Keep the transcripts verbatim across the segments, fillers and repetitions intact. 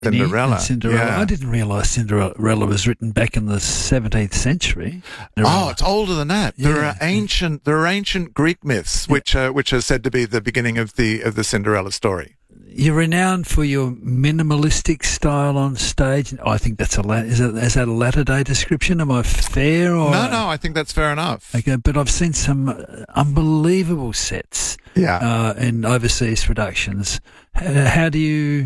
Cinderella. Cinderella. Yeah. I didn't realise Cinderella was written back in the seventeenth century. Oh, it's older than that. Yeah. There are ancient, there are ancient Greek myths Yeah. which are which are said to be the beginning of the of the Cinderella story. You're renowned for your minimalistic style on stage. I think that's a la- is that is that a latter day description? Am I fair? Or No, no, I think that's fair enough. Okay, but I've seen some uh, unbelievable sets. Yeah. Uh, in overseas productions. Uh, how do you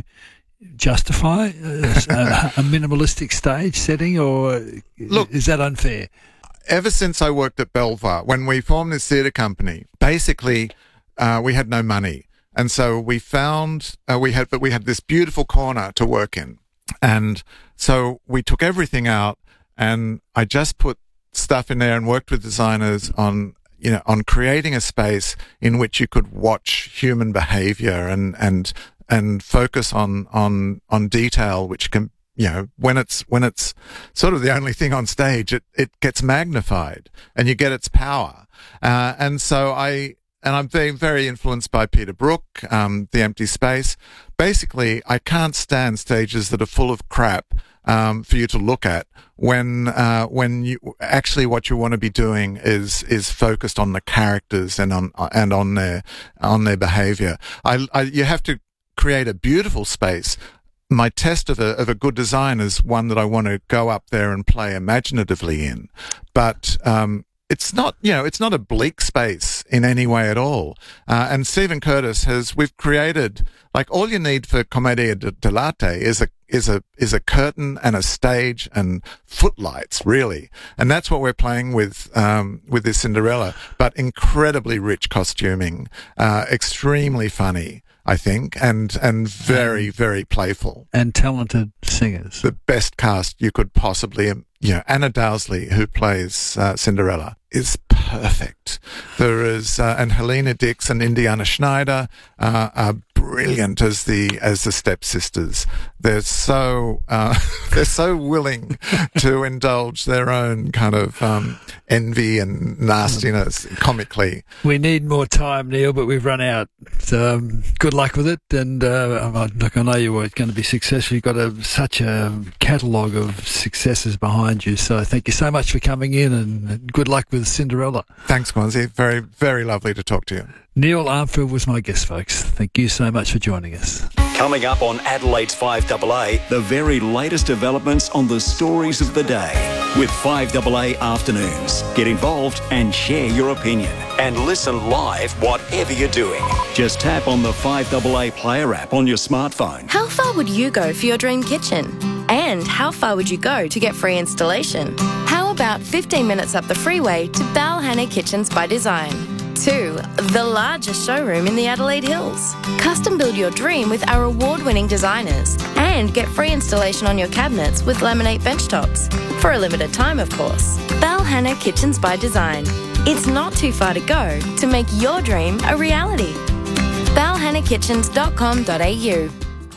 justify uh, a, a minimalistic stage setting, or Look, is that unfair? Ever since I worked at Belvoir, when we formed this theatre company, basically uh, we had no money, and so we found uh, we had, but we had this beautiful corner to work in, and so we took everything out, and I just put stuff in there and worked with designers on. You know, on creating a space in which you could watch human behavior and, and, and focus on, on, on detail, which can, you know, when it's, when it's sort of the only thing on stage, it, it gets magnified and you get its power. Uh, and so I, and I'm very, very influenced by Peter Brook, um, The Empty Space. Basically, I can't stand stages that are full of crap, um, for you to look at when, uh, when you, actually what you want to be doing is, is focused on the characters and on, and on their, on their behavior. I, I, you have to create a beautiful space. My test of a, of a good design is one that I want to go up there and play imaginatively in. But, um, it's not, you know, it's not a bleak space in any way at all. Uh, and Stephen Curtis has, we've created, like, all you need for Commedia dell'arte is a, is a, is a curtain and a stage and footlights, really. And that's what we're playing with, um, with this Cinderella, but incredibly rich costuming, uh, extremely funny, I think, and, and very, very playful. And talented singers. The best cast you could possibly, you know, Anna Dowsley, who plays uh, Cinderella, is perfect. There is, uh, and Helena Dix and Indiana Schneider uh, are brilliant as the as the stepsisters. They're so uh, they're so willing to indulge their own kind of um, envy and nastiness comically. We need more time, Neil, but we've run out. So, um, good luck with it. And uh, look, I know you were going to be successful. You've got a, such a catalogue of successes behind you. So thank you so much for coming in, and good luck with Cinderella. Thanks, Gwanzi. Very, very lovely to talk to you. Neil Armfield was my guest, folks. Thank you so much for joining us. Coming up on Adelaide's five A A, the very latest developments on the stories of the day with five A A Afternoons. Get involved and share your opinion. And listen live whatever you're doing. Just tap on the five A A Player app on your smartphone. How far would you go for your dream kitchen? And how far would you go to get free installation? How about fifteen minutes up the freeway to Balhanna Kitchens by Design? Two, the largest showroom in the Adelaide Hills. Custom build your dream with our award-winning designers and get free installation on your cabinets with laminate bench tops. For a limited time, of course. Balhanna Kitchens by Design. It's not too far to go to make your dream a reality. balhanna kitchens dot com dot a u.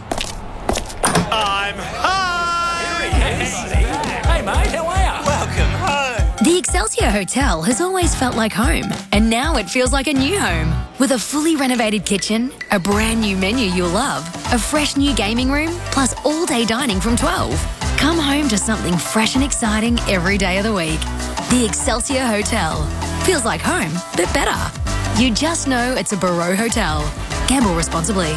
I'm home! Here he is. Hey, mate, how are you? Welcome home. The Excelsior Hotel has always felt like home, and now it feels like a new home. With a fully renovated kitchen, a brand new menu you'll love, a fresh new gaming room, plus all-day dining from twelve. Come home to something fresh and exciting every day of the week. The Excelsior Hotel. Feels like home, but better. You just know it's a Barreau Hotel. Gamble responsibly.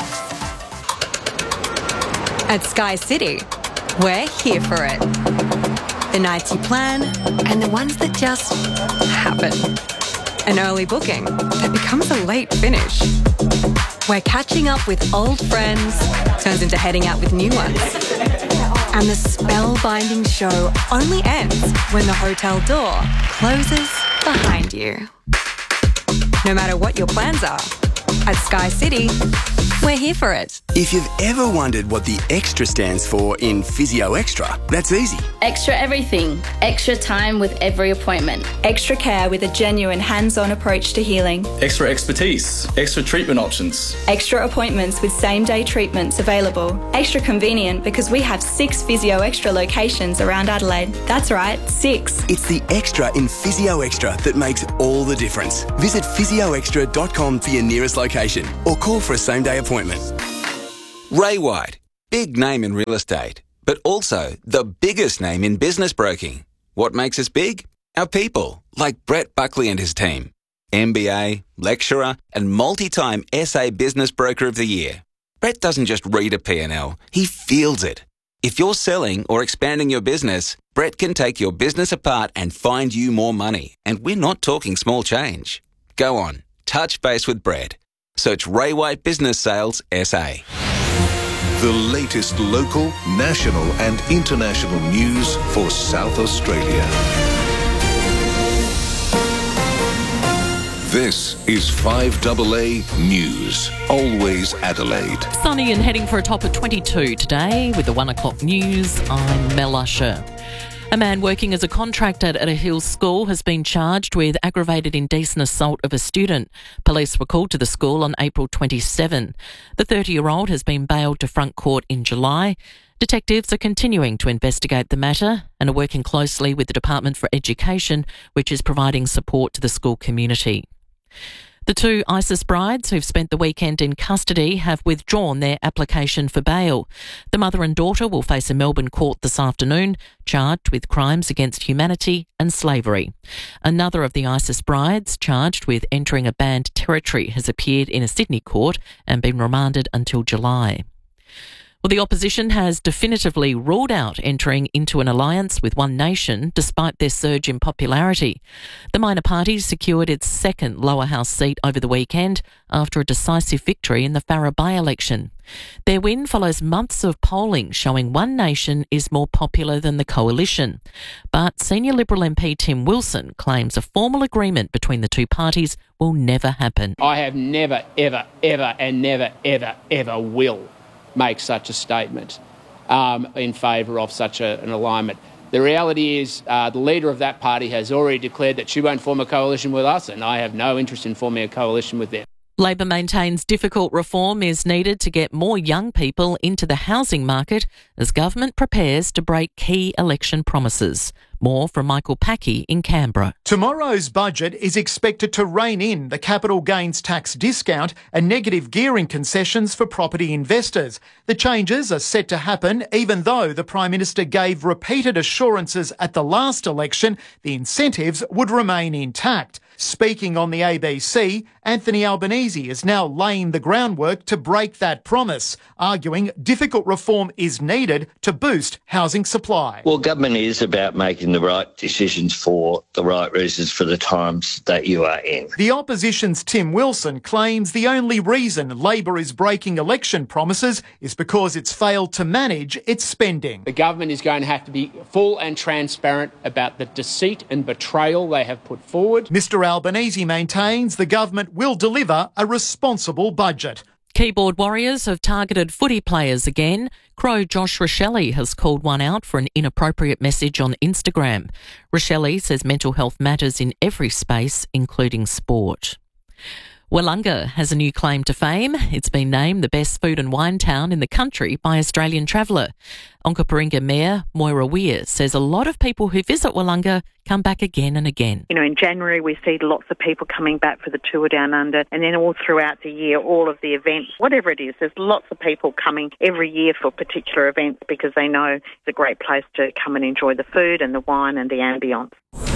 At Sky City, we're here for it. The nights you plan and the ones that just happen. An early booking that becomes a late finish. Where catching up with old friends turns into heading out with new ones. And the spellbinding show only ends when the hotel door closes behind you. No matter what your plans are, at Sky City, we're here for it. If you've ever wondered what the extra stands for in Physio Extra, that's easy. Extra everything. Extra time with every appointment. Extra care with a genuine hands-on approach to healing. Extra expertise. Extra treatment options. Extra appointments with same-day treatments available. Extra convenient because we have six Physio Extra locations around Adelaide. That's right, six. It's the extra in Physio Extra that makes all the difference. Visit physio extra dot com for your nearest location or call for a same-day appointment. Ray White, big name in real estate, but also the biggest name in business broking. What makes us big? Our people, like Brett Buckley and his team. M B A, lecturer, and multi-time S A Business Broker of the Year. Brett doesn't just read a P and L, he feels it. If you're selling or expanding your business, Brett can take your business apart and find you more money. And we're not talking small change. Go on, touch base with Brett. Search Ray White Business Sales S A. The latest local, national and international news for South Australia. This is five A A News, always Adelaide. Sunny and heading for a top of twenty-two today with the one o'clock news. I'm Mel Usher. A man working as a contractor at a Hills school has been charged with aggravated indecent assault of a student. Police were called to the school on April twenty-seventh. The thirty-year-old has been bailed to front court in July. Detectives are continuing to investigate the matter and are working closely with the Department for Education, which is providing support to the school community. The two ISIS brides who've spent the weekend in custody have withdrawn their application for bail. The mother and daughter will face a Melbourne court this afternoon, charged with crimes against humanity and slavery. Another of the ISIS brides, charged with entering a banned territory, has appeared in a Sydney court and been remanded until July. Well, the opposition has definitively ruled out entering into an alliance with One Nation despite their surge in popularity. The minor party secured its second lower house seat over the weekend after a decisive victory in the Farrer by-election. Their win follows months of polling showing One Nation is more popular than the coalition. But senior Liberal M P Tim Wilson claims a formal agreement between the two parties will never happen. I have never, ever, ever and never, ever, ever will make such a statement um, in favour of such a, an alignment. The reality is uh, the leader of that party has already declared that she won't form a coalition with us, and I have no interest in forming a coalition with them. Labor maintains difficult reform is needed to get more young people into the housing market as government prepares to break key election promises. More from Michael Packey in Canberra. Tomorrow's budget is expected to rein in the capital gains tax discount and negative gearing concessions for property investors. The changes are set to happen even though the Prime Minister gave repeated assurances at the last election the incentives would remain intact. Speaking on the A B C, Anthony Albanese is now laying the groundwork to break that promise, arguing difficult reform is needed to boost housing supply. Well, government is about making the right decisions for the right reasons for the times that you are in. The opposition's Tim Wilson claims the only reason Labor is breaking election promises is because it's failed to manage its spending. The government is going to have to be full and transparent about the deceit and betrayal they have put forward. Mister Albanese maintains the government will deliver a responsible budget. Keyboard warriors have targeted footy players again. Crow Josh Rachele has called one out for an inappropriate message on Instagram. Rachele says mental health matters in every space, including sport. Willunga has a new claim to fame. It's been named the best food and wine town in the country by Australian Traveller. Onkaparinga Mayor Moira Weir says a lot of people who visit Willunga come back again and again. You know, in January we see lots of people coming back for the tour down under, and then all throughout the year, all of the events, whatever it is, there's lots of people coming every year for particular events because they know it's a great place to come and enjoy the food and the wine and the ambience.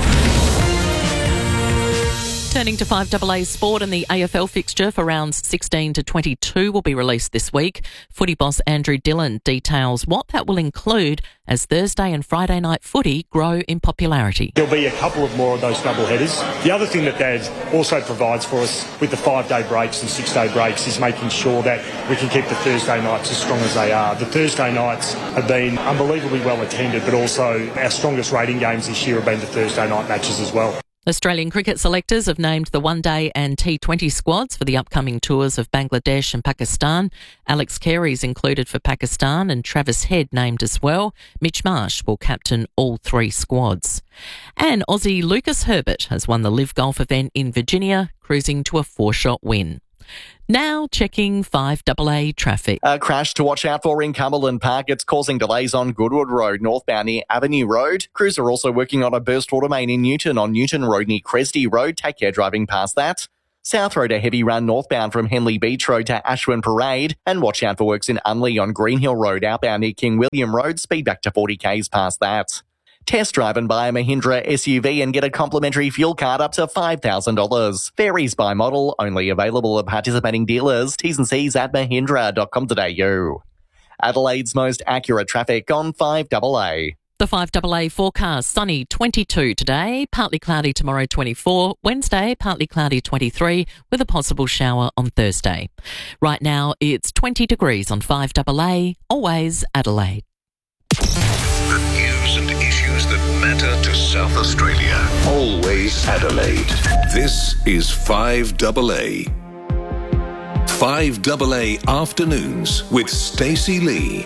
Turning to five A A sport, and the A F L fixture for rounds sixteen to twenty-two will be released this week. Footy boss Andrew Dillon details what that will include as Thursday and Friday night footy grow in popularity. There'll be a couple of more of those double headers. The other thing that Dad also provides for us with the five-day breaks and six-day breaks is making sure that we can keep the Thursday nights as strong as they are. The Thursday nights have been unbelievably well attended, but also our strongest rating games this year have been the Thursday night matches as well. Australian cricket selectors have named the one-day and T twenty squads for the upcoming tours of Bangladesh and Pakistan. Alex Carey's included for Pakistan and Travis Head named as well. Mitch Marsh will captain all three squads. And Aussie Lucas Herbert has won the Live Golf event in Virginia, cruising to a four-shot win. Now checking five A A traffic. A crash to watch out for in Cumberland Park. It's causing delays on Goodwood Road, northbound near Avenue Road. Crews are also working on a burst water main in Newton on Newton Road near Cresty Road. Take care driving past that. South Road a heavy run northbound from Henley Beach Road to Ashwin Parade, and watch out for works in Unley on Greenhill Road outbound near King William Road, speed back to forty k's past that. Test drive and buy a Mahindra S U V and get a complimentary fuel card up to five thousand dollars. Varies by model, only available at participating dealers. T's and C's at mahindra dot com dot a u. Adelaide's most accurate traffic on five A A. The five A A forecast, sunny twenty-two today, partly cloudy tomorrow twenty-four, Wednesday partly cloudy twenty-three with a possible shower on Thursday. Right now it's twenty degrees on five A A, always Adelaide. The news and issues that matter to South Australia. Always Adelaide. This is five A A. five A A Afternoons with Stacey Lee.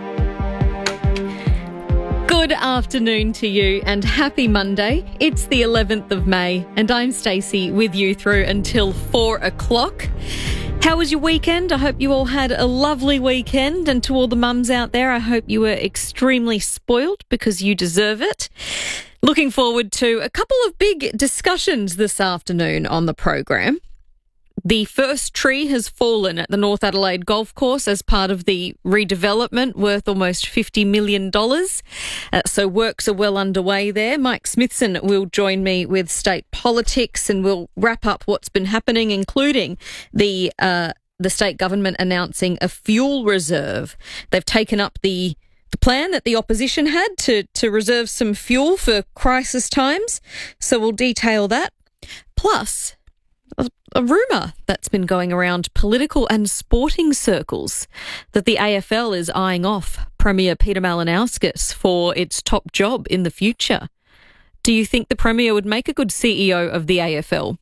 Good afternoon to you and happy Monday. It's the eleventh of May and I'm Stacey with you through until four o'clock. How was your weekend? I hope you all had a lovely weekend, and to all the mums out there, I hope you were extremely spoiled because you deserve it. Looking forward to a couple of big discussions this afternoon on the program. The first tree has fallen at the North Adelaide Golf Course as part of the redevelopment worth almost fifty million dollars. Uh, so works are well underway there. Mike Smithson will join me with state politics and we'll wrap up what's been happening, including the uh, the state government announcing a fuel reserve. They've taken up the the plan that the opposition had to, to reserve some fuel for crisis times. So we'll detail that. Plus, a, a rumour that's been going around political and sporting circles that the A F L is eyeing off Premier Peter Malinauskas for its top job in the future. Do you think the Premier would make a good C E O of the A F L?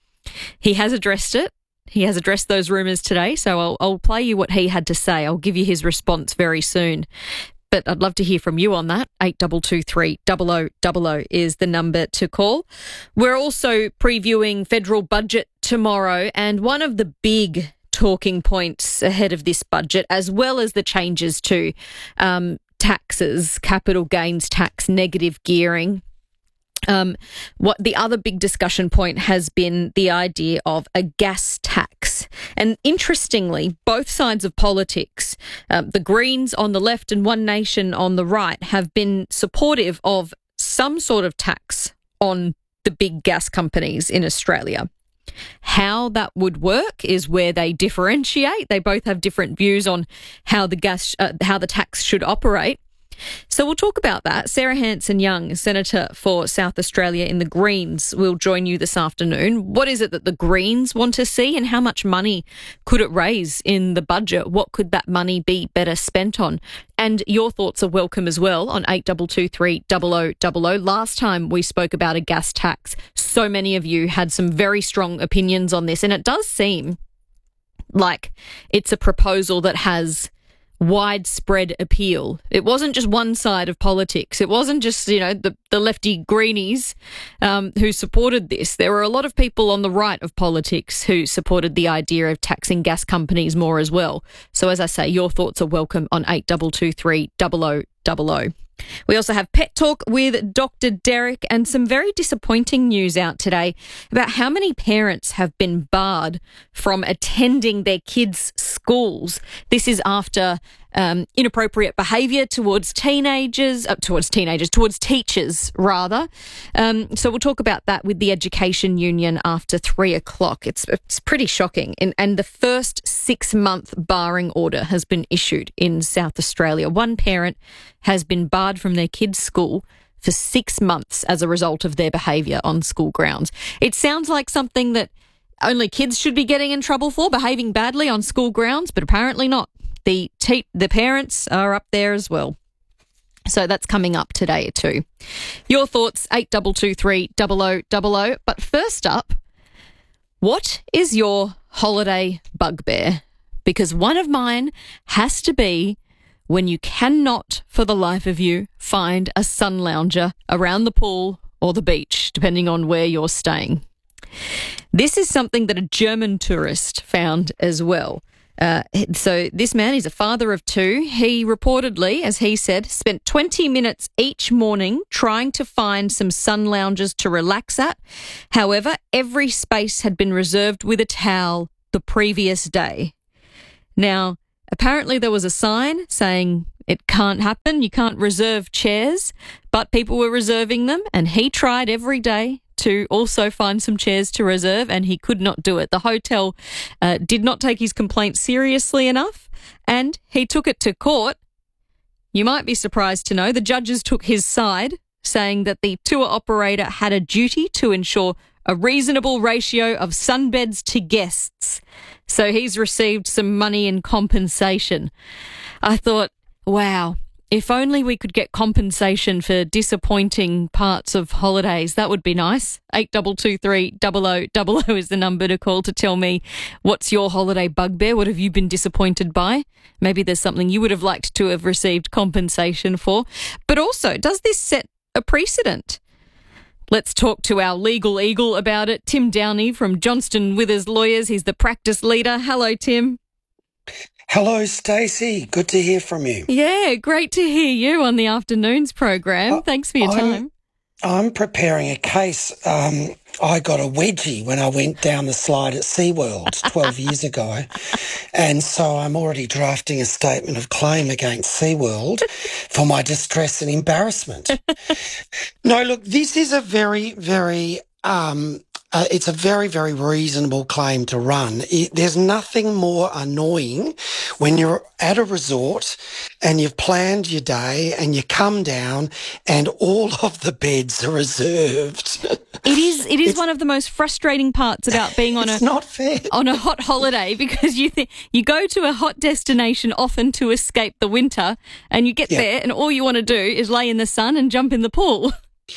He has addressed it. He has addressed those rumours today, so I'll, I'll play you what he had to say. I'll give you his response very soon. But I'd love to hear from you on that. eight two two three, zero zero zero zero is the number to call. We're also previewing federal budget tomorrow, and one of the big talking points ahead of this budget, as well as the changes to um, taxes, capital gains tax, negative gearing. Um, what the other big discussion point has been the idea of a gas tax. And interestingly, both sides of politics, uh, the Greens on the left and One Nation on the right, have been supportive of some sort of tax on the big gas companies in Australia. How that would work is where they differentiate. They both have different views on how the gas, uh, how the tax should operate. So we'll talk about that. Sarah Hanson-Young, Senator for South Australia in the Greens, will join you this afternoon. What is it that the Greens want to see, and how much money could it raise in the budget? What could that money be better spent on? And your thoughts are welcome as well on eight two two three, zero zero zero zero. Last time we spoke about a gas tax, so many of you had some very strong opinions on this, and it does seem like it's a proposal that has widespread appeal. It wasn't just one side of politics. It wasn't just, you know, the, the lefty greenies um, who supported this. There were a lot of people on the right of politics who supported the idea of taxing gas companies more as well. So as I say, your thoughts are welcome on eight two two three, zero zero zero zero. We also have Pet Talk with Doctor Derek, and some very disappointing news out today about how many parents have been barred from attending their kids' schools. This is after um, inappropriate behaviour towards teenagers, uh, towards teenagers, towards teachers, rather. Um, so we'll talk about that with the Education Union after three o'clock. It's it's pretty shocking. And, and the first six-month barring order has been issued in South Australia. One parent has been barred from their kids' school for six months as a result of their behaviour on school grounds. It sounds like something that only kids should be getting in trouble for, behaving badly on school grounds, but apparently not. The te- the parents are up there as well. So that's coming up today too. Your thoughts, eight two two three, zero zero zero zero. But first up, what is your holiday bugbear? Because one of mine has to be when you cannot, for the life of you, find a sun lounger around the pool or the beach, depending on where you're staying. This is something that a German tourist found as well. Uh, so this man is a father of two. He reportedly, as he said, spent twenty minutes each morning trying to find some sun lounges to relax at. However, every space had been reserved with a towel the previous day. Now, apparently there was a sign saying it can't happen, you can't reserve chairs, but people were reserving them, and he tried every day to also find some chairs to reserve, and he could not do it. The hotel uh, did not take his complaint seriously enough, and he took it to court. You might be surprised to know the judges took his side, saying that the tour operator had a duty to ensure a reasonable ratio of sunbeds to guests. So he's received some money in compensation. I thought, wow, if only we could get compensation for disappointing parts of holidays, that would be nice. eight two two three, double oh double oh is the number to call to tell me what's your holiday bugbear. What have you been disappointed by? Maybe there's something you would have liked to have received compensation for. But also, does this set a precedent? Let's talk to our legal eagle about it, Tim Downey from Johnston Withers Lawyers. He's the practice leader. Hello, Tim. Hello, Stacey. Good to hear from you. Yeah, great to hear you on the afternoons program. Uh, Thanks for your I'm, time. I'm preparing a case. Um, I got a wedgie when I went down the slide at SeaWorld twelve years ago. And so I'm already drafting a statement of claim against SeaWorld for my distress and embarrassment. No, look, this is a very, very... Um, Uh, it's a very, very reasonable claim to run. It, there's nothing more annoying when you're at a resort and you've planned your day and you come down and all of the beds are reserved. It is. It is it's, one of the most frustrating parts about being on it's a not fair. on a hot holiday, because you think you go to a hot destination often to escape the winter, and you get yeah. there and all you want to do is lay in the sun and jump in the pool.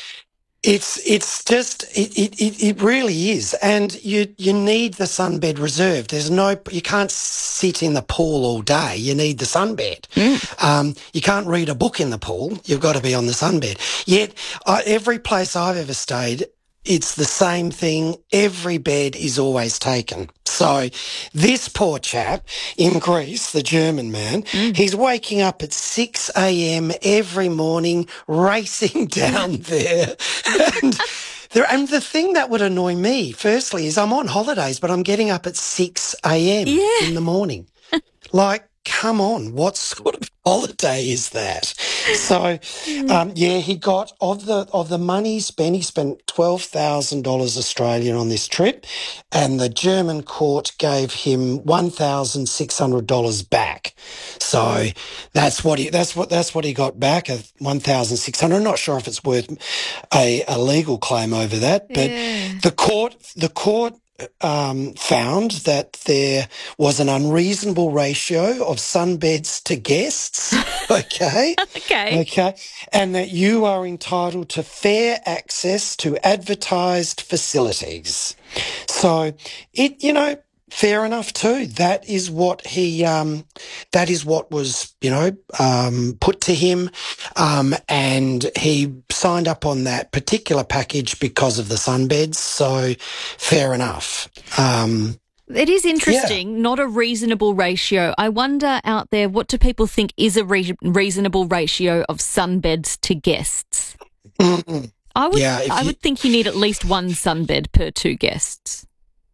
It's it's just it, it it really is, and you you need the sunbed reserved. There's no you can't sit in the pool all day. You need the sunbed. Mm. Um, you can't read a book in the pool. You've got to be on the sunbed. Yet uh, every place I've ever stayed, it's the same thing. Every bed is always taken. So this poor chap in Greece, the German man, mm. he's waking up at six a.m. every morning, racing down there. and, there. And the thing that would annoy me, firstly, is I'm on holidays, but I'm getting up at six a.m. Yeah. in the morning. Like, come on, what sort of holiday is that? So, um, yeah, he got, of the of the money spent, he spent twelve thousand dollars Australian on this trip, and the German court gave him one thousand six hundred dollars back. So that's what he that's what that's what he got back, of one thousand six hundred dollars. I'm not sure if it's worth a, a legal claim over that, but yeah. the court the court Um, found that there was an unreasonable ratio of sunbeds to guests, okay? okay. Okay, and that you are entitled to fair access to advertised facilities. So, it, you know, fair enough too. That is what he, um, that is what was, you know, um, put to him, um, and he signed up on that particular package because of the sunbeds. So, fair enough. Um, It is interesting, yeah. Not a reasonable ratio. I wonder out there, what do people think is a re- reasonable ratio of sunbeds to guests? Mm-mm. I would, yeah, I you, would think you need at least one sunbed per two guests.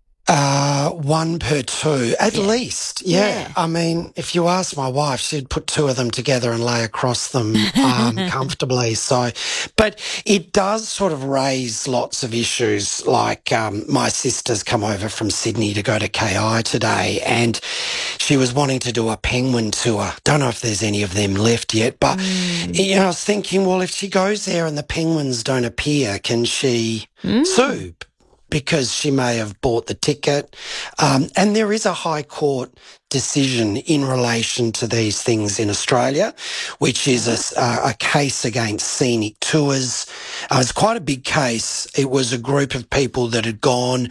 Uh, one per two, at yeah. least. Yeah. yeah. I mean, if you ask my wife, she'd put two of them together and lay across them um, comfortably. So, but it does sort of raise lots of issues. Like um, my sister's come over from Sydney to go to K I today, and she was wanting to do a penguin tour. Don't know if there's any of them left yet, but mm. you know, I was thinking, well, if she goes there and the penguins don't appear, can she mm. sue? Because she may have bought the ticket. Um, and there is a High Court decision in relation to these things in Australia, which is a, a case against Scenic Tours. Uh, it's quite a big case. It was a group of people that had gone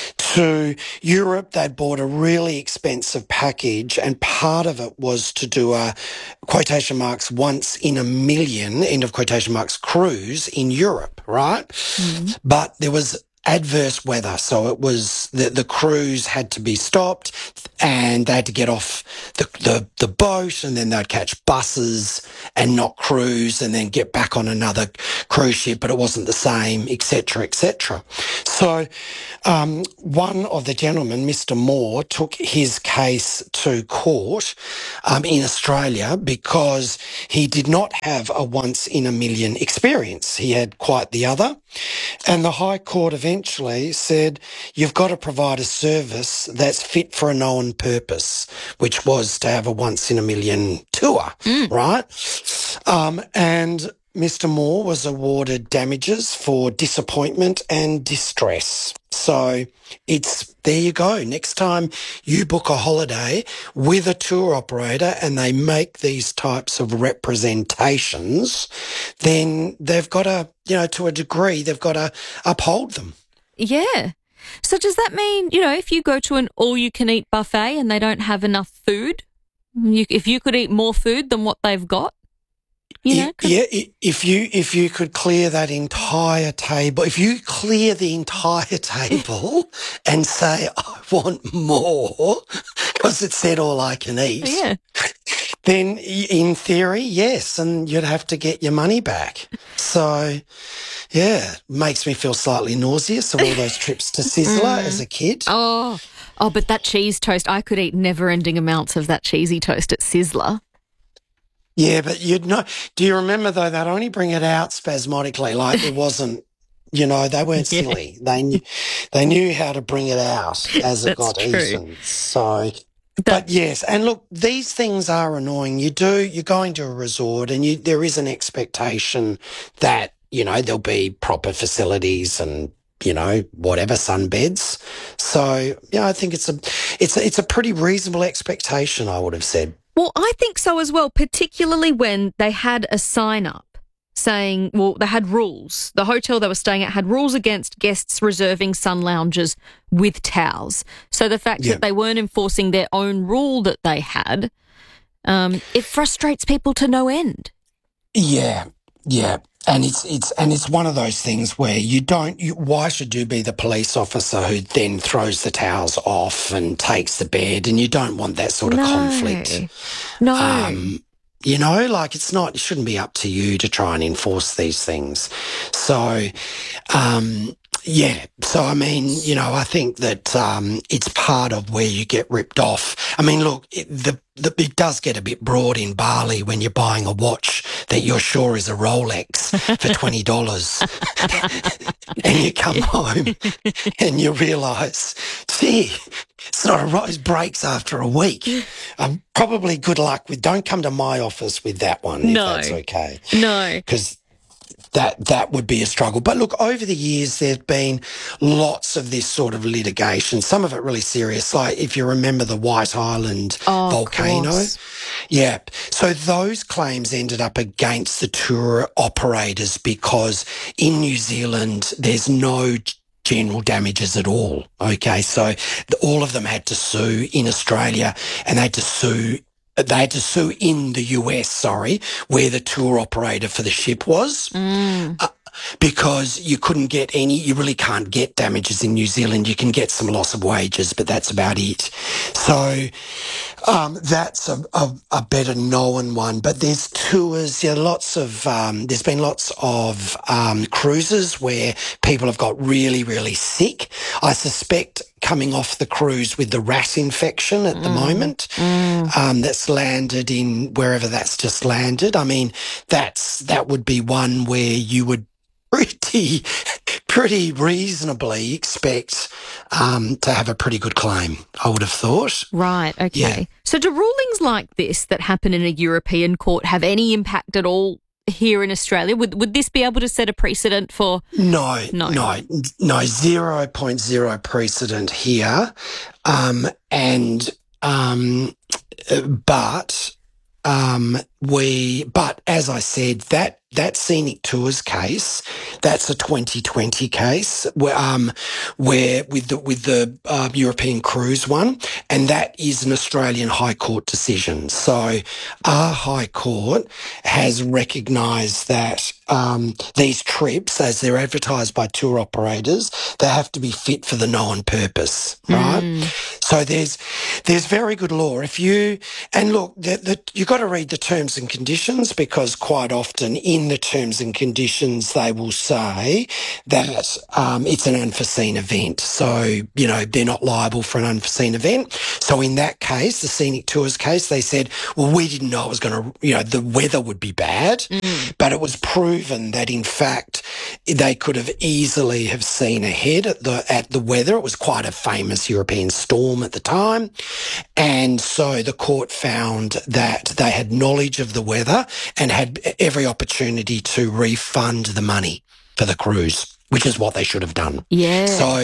to Europe. They'd bought a really expensive package, and part of it was to do a, quotation marks, once in a million, end of quotation marks, cruise in Europe, right? Mm-hmm. But there was adverse weather. So it was the, the cruise had to be stopped and they had to get off the, the, the boat and then they'd catch buses and not cruise and then get back on another cruise ship, but it wasn't the same, et cetera, et cetera. So um, one of the gentlemen, Mister Moore, took his case to court um, in Australia because he did not have a once-in-a-million experience. He had quite the other. And the High Court eventually said, you've got to provide a service that's fit for a known purpose, which was to have a once-in-a-million tour, mm. right? Um, and Mister Moore was awarded damages for disappointment and distress. So it's, there you go. Next time you book a holiday with a tour operator and they make these types of representations, then they've got to, you know, to a degree, they've got to uphold them. Yeah. So does that mean, you know, if you go to an all-you-can-eat buffet and they don't have enough food, you, if you could eat more food than what they've got, you know, yeah, if you if you could clear that entire table, if you clear the entire table and say, I want more, because it said all I can eat, yeah. then in theory, yes, and you'd have to get your money back. So, yeah, makes me feel slightly nauseous of all those trips to Sizzler mm. as a kid. Oh, oh, but that cheese toast, I could eat never-ending amounts of that cheesy toast at Sizzler. Yeah, but you'd know. Do you remember, though, they'd only bring it out spasmodically, like it wasn't, you know, they weren't yeah. silly. They knew, they knew how to bring it out as it got true. eaten. So, but, but yes, and look, these things are annoying. You do, you're going to a resort and you, there is an expectation that, you know, there'll be proper facilities and, you know, whatever, sunbeds. So, yeah, I think it's a, it's a, it's a pretty reasonable expectation, I would have said. Well, I think so as well, particularly when they had a sign up saying, well, they had rules. The hotel they were staying at had rules against guests reserving sun lounges with towels. So the fact yeah. that they weren't enforcing their own rule that they had, um, it frustrates people to no end. Yeah, yeah. And it's it's and it's one of those things where you don't. You, why should you be the police officer who then throws the towels off and takes the bed? And you don't want that sort of no. conflict. No, um, you know, like it's not. It shouldn't be up to you to try and enforce these things. So, um, yeah. So I mean, you know, I think that um, it's part of where you get ripped off. I mean, look, it, the. The, it does get a bit broad in Bali when you're buying a watch that you're sure is a Rolex for twenty dollars and you come home and you realise, gee, it's not a Rolex, it breaks after a week. Um, probably good luck with, don't come to my office with that one if no. that's okay. No. Because that that would be a struggle. But look, over the years, there's been lots of this sort of litigation, some of it really serious, like if you remember the White Island oh, volcano. Yeah. So those claims ended up against the tour operators because in New Zealand, there's no general damages at all. Okay. So all of them had to sue in Australia and they had to sue They had to sue in the U S, sorry, where the tour operator for the ship was, mm. uh, because you couldn't get any, you really can't get damages in New Zealand. You can get some loss of wages, but that's about it. So um, that's a, a, a better known one. But there's tours, yeah, lots of, um, there's been lots of um, cruises where people have got really, really sick. I suspect coming off the cruise with the rat infection at the mm. moment mm. um, that's landed in wherever that's just landed. I mean, that's that would be one where you would pretty, pretty reasonably expect um, to have a pretty good claim, I would have thought. Right, okay. Yeah. So do rulings like this that happen in a European court have any impact at all here in Australia? Would would this be able to set a precedent for... No, no, no, no, zero point zero precedent here. Um, and, um, but... Um, we, but as I said, that that Scenic Tours case, that's a twenty twenty case where, um, where with the with the uh, European cruise one, and that is an Australian High Court decision. So our High Court has recognised that um, these trips, as they're advertised by tour operators, they have to be fit for the known purpose, right? Mm. So there's there's very good law. If you and look, the, the, you've got to read the terms and conditions, because quite often in the terms and conditions they will say that um, it's an unforeseen event. So, you know, they're not liable for an unforeseen event. So in that case, the Scenic Tours case, they said, well, we didn't know it was going to, you know, the weather would be bad, mm. but it was proven that in fact they could have easily have seen ahead at the at the weather. It was quite a famous European storm at the time. And so the court found that they had knowledge of the weather and had every opportunity to refund the money for the cruise, which is what they should have done. Yeah. So,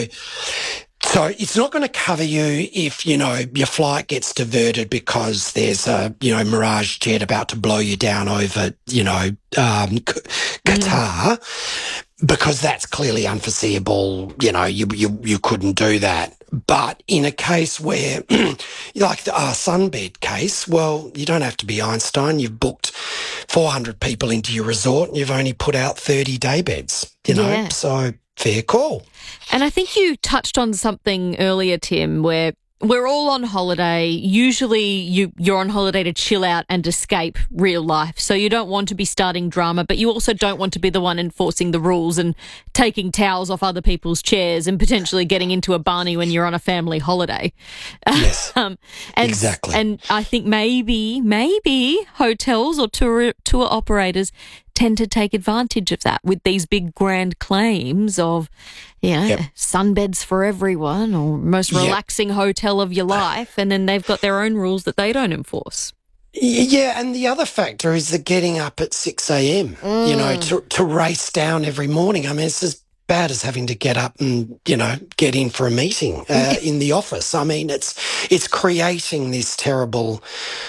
so it's not going to cover you if, you know, your flight gets diverted because there's a, you know, Mirage jet about to blow you down over, you know, um, Qatar. Mm. Because that's clearly unforeseeable, you know, you, you, you couldn't do that. But in a case where, like the uh, Sunbed case, well, you don't have to be Einstein. You've booked four hundred people into your resort and you've only put out thirty day beds, you know, yeah. So fair call. And I think you touched on something earlier, Tim, where we're all on holiday. Usually you, you're on holiday to chill out and escape real life. So you don't want to be starting drama, but you also don't want to be the one enforcing the rules and taking towels off other people's chairs and potentially getting into a Barney when you're on a family holiday. Yes, um, and, exactly. And I think maybe, maybe hotels or tour, tour operators tend to take advantage of that with these big grand claims of, you know, yep. sunbeds for everyone or most relaxing yep. hotel of your life, and then they've got their own rules that they don't enforce. Yeah, and the other factor is the getting up at six a.m., mm. you know, to, to race down every morning. I mean, it's as bad as having to get up and, you know, get in for a meeting uh, in the office. I mean, it's it's creating this terrible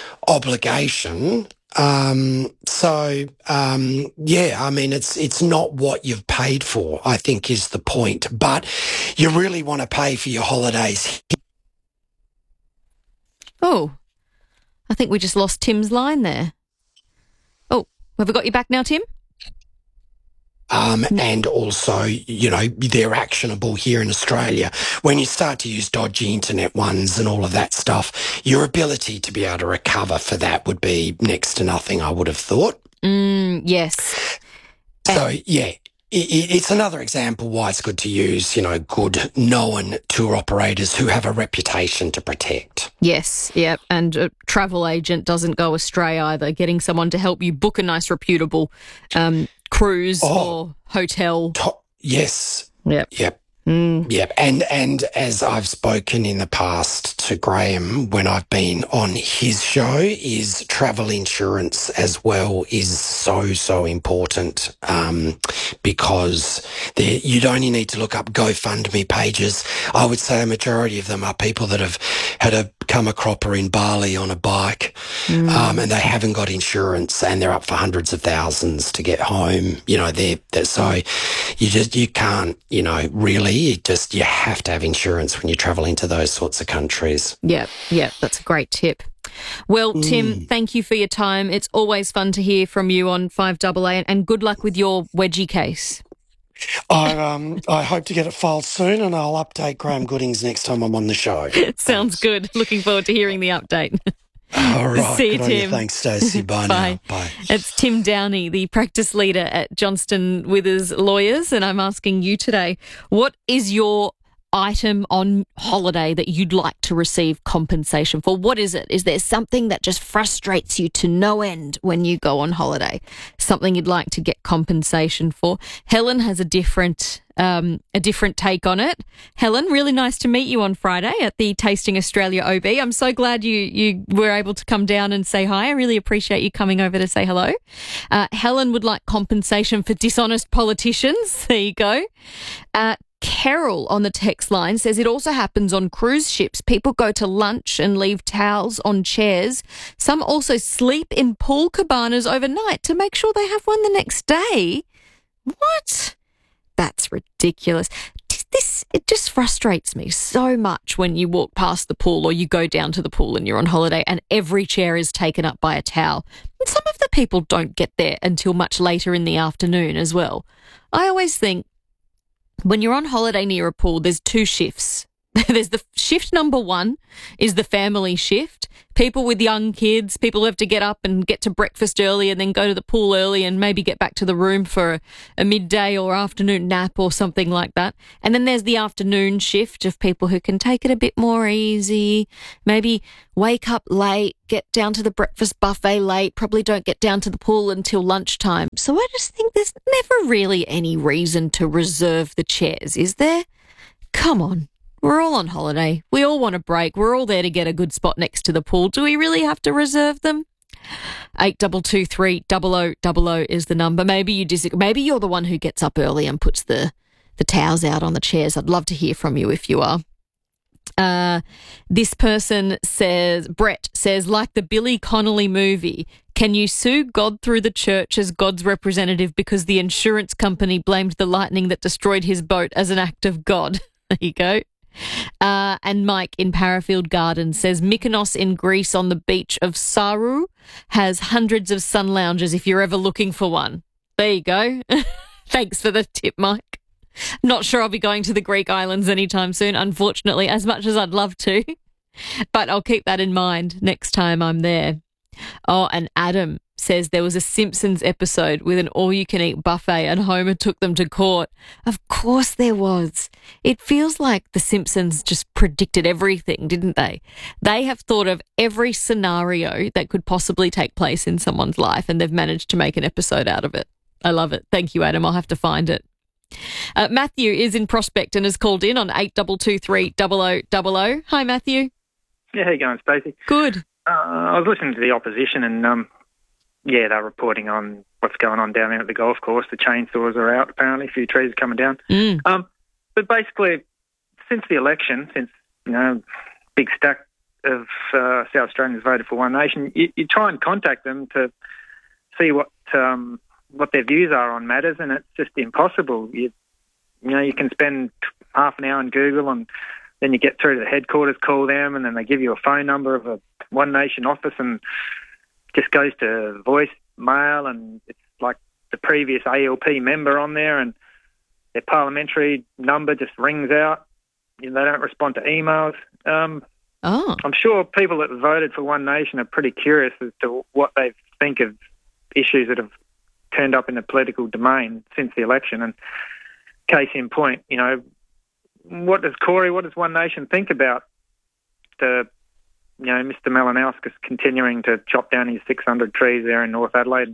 obligation. Um, so, um, yeah, I mean, it's, it's not what you've paid for, I think is the point, but you really want to pay for your holidays. Oh, I think we just lost Tim's line there. Oh, have we got you back now, Tim? Um, and also, you know, they're actionable here in Australia. When you start to use dodgy internet ones and all of that stuff, your ability to be able to recover for that would be next to nothing, I would have thought. Mm, yes. So, yeah, it, it's another example why it's good to use, you know, good known tour operators who have a reputation to protect. Yes, yep, and a travel agent doesn't go astray either. Getting someone to help you book a nice, reputable um, cruise oh, or hotel. To- yes. Yep. Yep. Mm. Yep. And, and as I've spoken in the past to Graham when I've been on his show, is travel insurance as well is so, so important um, because there, you'd only need to look up GoFundMe pages. I would say a majority of them are people that have had a come a cropper in Bali on a bike mm. um, and they haven't got insurance and they're up for hundreds of thousands to get home. You know, they're, they're so you just, you can't, you know, really. You just, you have to have insurance when you travel into those sorts of countries. Yeah, yeah, that's a great tip. Well, Mm. Tim, thank you for your time. It's always fun to hear from you on five A A, and good luck with your wedgie case. I um I hope to get it filed soon, and I'll update Graham Goodings next time I'm on the show. Sounds good. Looking forward to hearing the update. All right. See you, Good on you. Tim. Thanks, Stacey. Bye, Bye. now. Bye. It's Tim Downey, the practice leader at Johnston Withers Lawyers, and I'm asking you today, what is your item on holiday that you'd like to receive compensation for? What is it? Is there something that just frustrates you to no end when you go on holiday? Something you'd like to get compensation for? Helen has a different um, a different take on it. Helen, really nice to meet you on Friday at the Tasting Australia O B. I'm so glad you you were able to come down and say hi. I really appreciate you coming over to say hello. Uh, Helen would like compensation for dishonest politicians. There you go. Uh, Carol on the text line says it also happens on cruise ships. People go to lunch and leave towels on chairs. Some also sleep in pool cabanas overnight to make sure they have one the next day. What? That's ridiculous. This, it just frustrates me so much when you walk past the pool or you go down to the pool and you're on holiday and every chair is taken up by a towel. And some of the people don't get there until much later in the afternoon as well. I always think when you're on holiday near a pool, there's two shifts. There's the shift number one is the family shift. People with young kids, people who have to get up and get to breakfast early and then go to the pool early and maybe get back to the room for a, a midday or afternoon nap or something like that. And then there's the afternoon shift of people who can take it a bit more easy, maybe wake up late, get down to the breakfast buffet late, probably don't get down to the pool until lunchtime. So I just think there's never really any reason to reserve the chairs, is there? Come on. We're all on holiday. We all want a break. We're all there to get a good spot next to the pool. Do we really have to reserve them? eight two two three double oh double oh is the number. Maybe you disagree. Maybe you're the one who gets up early and puts the, the towels out on the chairs. I'd love to hear from you if you are. Uh, this person says, Brett says, like the Billy Connolly movie, can you sue God through the church as God's representative because the insurance company blamed the lightning that destroyed his boat as an act of God? There you go. Uh, and Mike in Parafield Gardens says Mykonos in Greece on the beach of Saru has hundreds of sun lounges if you're ever looking for one. There you go. Thanks for the tip, Mike. Not sure I'll be going to the Greek islands anytime soon, unfortunately, as much as I'd love to. But I'll keep that in mind next time I'm there. Oh, and Adam says there was a Simpsons episode with an all-you-can-eat buffet and Homer took them to court. Of course there was. It feels like the Simpsons just predicted everything, didn't they? They have thought of every scenario that could possibly take place in someone's life and they've managed to make an episode out of it. I love it. Thank you, Adam. I'll have to find it. Uh, Matthew is in Prospect and has called in on eight two two three double oh double oh. Hi, Matthew. Yeah, how you going, Stacey? Good. Uh, I was listening to the opposition and, um, yeah, they're reporting on what's going on down there at the golf course. The chainsaws are out, apparently. A few trees are coming down. Mm. Um, but basically, since the election, since, you know, big stack of uh, South Australians voted for One Nation, you, you try and contact them to see what um, what their views are on matters, and it's just impossible. You, you know, you can spend half an hour on Google and then you get through to the headquarters, call them, and then they give you a phone number of a One Nation office and just goes to voicemail, and it's like the previous A L P member on there, and their parliamentary number just rings out. You know, they don't respond to emails. Um, oh. I'm sure people that voted for One Nation are pretty curious as to what they think of issues that have turned up in the political domain since the election. And case in point, you know, what does Corey, what does One Nation think about the, you know, Mister Malinauskas continuing to chop down his six hundred trees there in North Adelaide?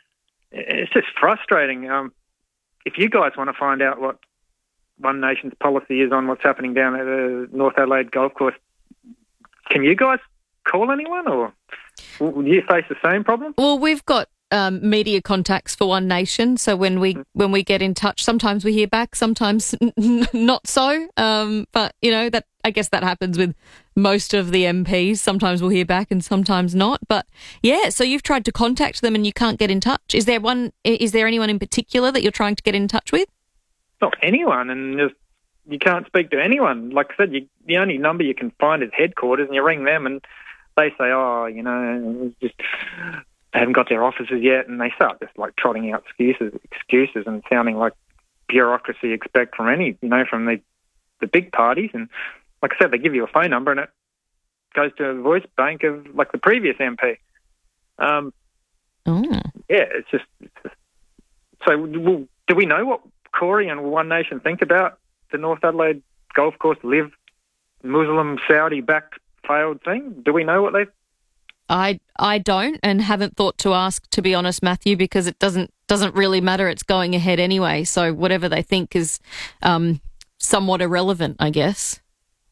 It's just frustrating. Um, if you guys want to find out what One Nation's policy is on what's happening down at the North Adelaide golf course, can you guys call anyone, or will you face the same problem? Well, we've got um, media contacts for One Nation, so when we mm. when we get in touch, sometimes we hear back, sometimes n- not so. Um, but you know, that I guess that happens with most of the M Ps. Sometimes we'll hear back, and sometimes not. But yeah, so you've tried to contact them, and you can't get in touch. Is there one? Is there anyone in particular that you're trying to get in touch with? Not anyone, and just, you can't speak to anyone. Like I said, you, the only number you can find is headquarters, and you ring them, and they say, "Oh, you know, just they haven't got their offices yet," and they start just like trotting out excuses, excuses, and sounding like bureaucracy expect from any, you know, from the the big parties. And like I said, they give you a phone number, and it goes to a voice bank of like the previous M P. Um, oh. Yeah, it's just, it's just so. Well, do we know what Corey and One Nation think about the North Adelaide golf course live Muslim Saudi backed failed thing? Do we know what they? I I don't, and haven't thought to ask, to be honest, Matthew, because it doesn't doesn't really matter. It's going ahead anyway, so whatever they think is um, somewhat irrelevant, I guess.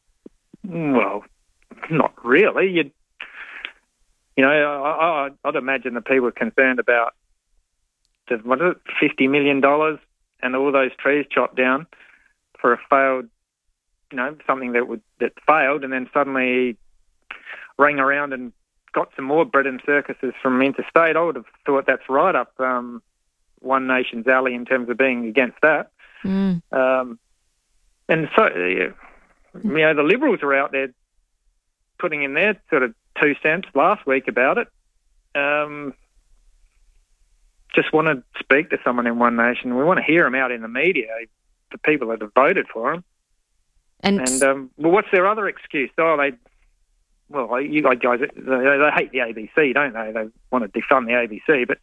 Well, not really. You'd, you know, I, I, I'd imagine the people are concerned about the what is it, fifty million dollars and all those trees chopped down for a failed, you know, something that would that failed, and then suddenly rang around and got some more bread and circuses from interstate, I would have thought that's right up um, One Nation's alley in terms of being against that. Mm. Um, and so, uh, you know, the Liberals are out there putting in their sort of two cents last week about it. Um, just want to speak to someone in One Nation. We want to hear them out in the media, the people that have voted for them. And, and um, well, what's their other excuse? Oh, they, well, you guys, they, they hate the A B C, don't they? They want to defund the A B C, but,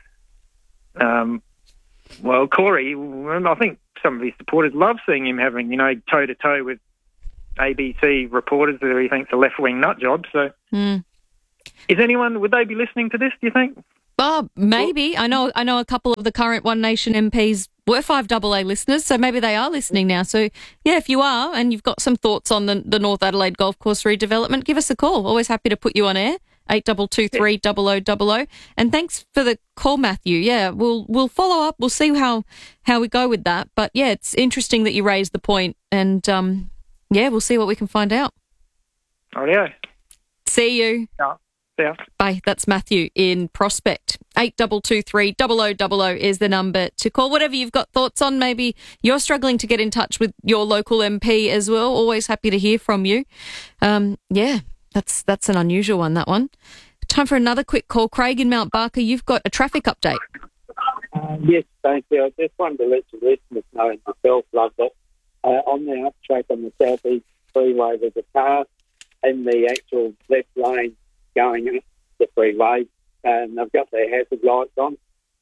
um, well, Corey, I think some of his supporters love seeing him having, you know, toe-to-toe with A B C reporters who he thinks are left-wing nut jobs. So, mm. is anyone, would they be listening to this, do you think? Oh, maybe. I know I know a couple of the current One Nation M Ps were five A A listeners, so maybe they are listening now. So, yeah, if you are and you've got some thoughts on the, the North Adelaide Golf Course redevelopment, give us a call. Always happy to put you on air, eight two two three, double oh double oh. And thanks for the call, Matthew. Yeah, we'll we'll follow up. We'll see how, how we go with that. But, yeah, it's interesting that you raised the point, and, um, yeah, we'll see what we can find out. Oh, yeah. See you. Yeah. Yeah. Bye. That's Matthew in Prospect. eight two two three, double oh double oh is the number to call. Whatever you've got thoughts on, maybe you're struggling to get in touch with your local M P as well. Always happy to hear from you. Um, yeah, that's that's an unusual one, that one. Time for another quick call. Craig in Mount Barker, you've got a traffic update. Uh, yes, thank you. I just wanted to let your listeners know, and myself loved it. Uh, on the up track on the South East Freeway, there's a car in the actual left lane going up the freeway, and they've got their hazard lights on.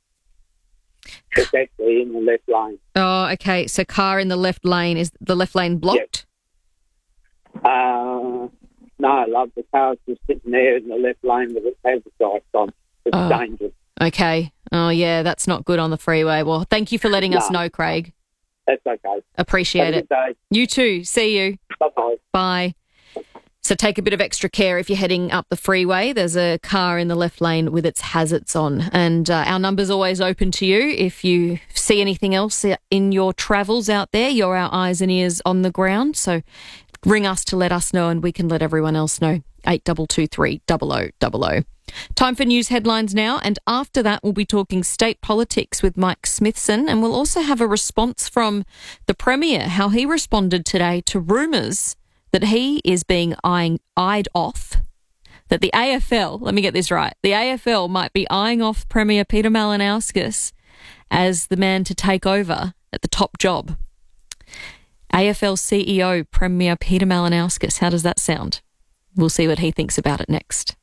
It's actually in the left lane. Oh, okay. So car in the left lane, is the left lane blocked? Yep. Uh, no, love, the car's just sitting there in the left lane with its hazard lights on. It's oh, dangerous. Okay. Oh, yeah, that's not good on the freeway. Well, thank you for letting no, us know, Craig. That's okay. Appreciate Have a it. good day. You too. See you. Bye-bye. Bye. So take a bit of extra care if you're heading up the freeway. There's a car in the left lane with its hazards on. And uh, our number's always open to you. If you see anything else in your travels out there, you're our eyes and ears on the ground. So ring us to let us know, and we can let everyone else know. eight two two three, double oh double oh. Time for news headlines now, and after that we'll be talking state politics with Mike Smithson, and we'll also have a response from the Premier, how he responded today to rumours that he is being eyeing, eyed off, that the A F L, let me get this right, the A F L might be eyeing off Premier Peter Malinauskas as the man to take over at the top job. A F L C E O Premier Peter Malinauskas, how does that sound? We'll see what he thinks about it next.